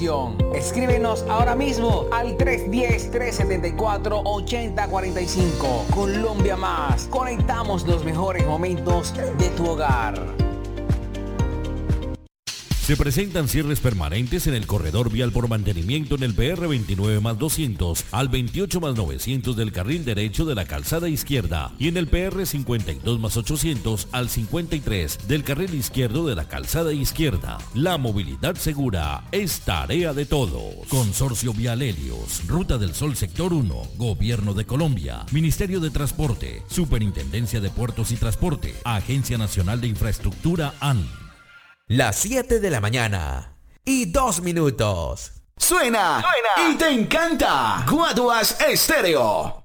información. Escríbenos ahora mismo al 310-374-8045. Colombia Más. Conectamos los mejores momentos de tu hogar. Se presentan cierres permanentes en el corredor vial por mantenimiento en el PR 29+200 al 28+900 del carril derecho de la calzada izquierda y en el PR 52+800 al 53 del carril izquierdo de la calzada izquierda. La movilidad segura es tarea de todos. Consorcio Vial Helios, Ruta del Sol Sector 1, Gobierno de Colombia, Ministerio de Transporte, Superintendencia de Puertos y Transporte, Agencia Nacional de Infraestructura AN. Las 7 de la mañana y 2 minutos. Suena y te encanta. Guaduas Estéreo.